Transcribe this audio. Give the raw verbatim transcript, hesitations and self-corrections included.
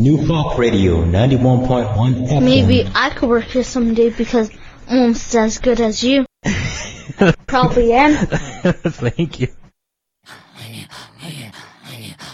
New Hawk Radio, ninety-one point one F M. Maybe I could work here someday because I'm almost as good as you. Probably am. Thank you.